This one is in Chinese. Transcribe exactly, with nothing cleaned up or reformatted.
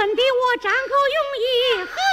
问的我张口用意何